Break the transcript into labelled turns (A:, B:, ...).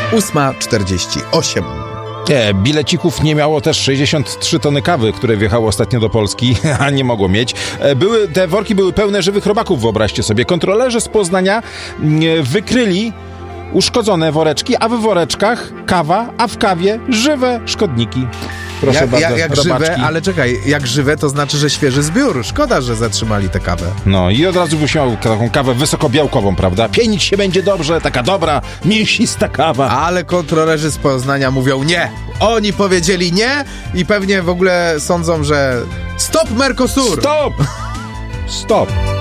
A: 8:48.
B: Bilecików nie miało też 63 tony kawy, które wjechało ostatnio do Polski, a nie mogło mieć. Te worki były pełne żywych robaków, wyobraźcie sobie. Kontrolerzy z Poznania wykryli uszkodzone woreczki, a w woreczkach kawa, a w kawie żywe szkodniki. Proszę bardzo,
A: jak żywe, ale czekaj, jak żywe to znaczy, że świeży zbiór. Szkoda, że zatrzymali tę kawę.
B: No i od razu byś miał taką kawę wysokobiałkową, prawda? Pienić się będzie dobrze, taka dobra, mięsista kawa.
A: Ale kontrolerzy z Poznania mówią nie. Oni powiedzieli nie i pewnie w ogóle sądzą, że stop Mercosur!
B: Stop! Stop!